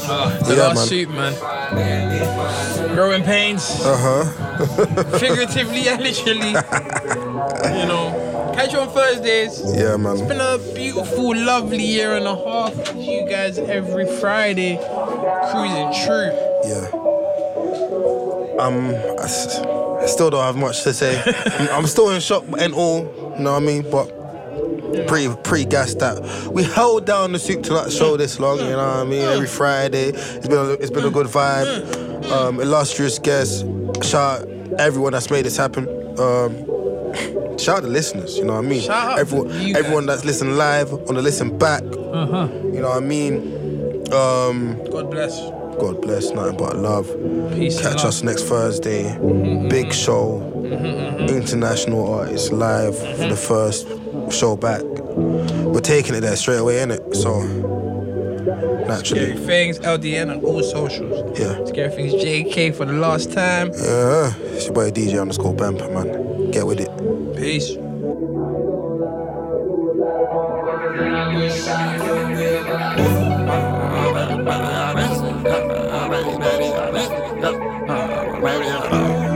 The Yeah, last man. soup, man. Growing pains. Figuratively and literally. You know. Catch you on Thursdays. Yeah, man. It's been a beautiful, lovely year and a half with you guys every Friday. Cruising true. Yeah. I still don't have much to say. I'm still in shock and all, you know what I mean? But pretty gassed that we held down the Soup to Nut show this long, you know what I mean? Every Friday. It's been a good vibe. Illustrious guests. Shout out everyone that's made this happen. Shout out the listeners, you know what I mean? Shout out everyone that's listening live, on the listen back. You know what I mean? God bless. God bless, nothing but love. Peace and Catch love. us next Thursday. Big show. International artists live for the first show back. We're taking it there straight away, innit? So, naturally. Scary Things, LDN on all socials. Yeah. Scary Things JK for the last time. Yeah. It's your boy DJ_Bamper, man. Get with it. Peace. Yeah.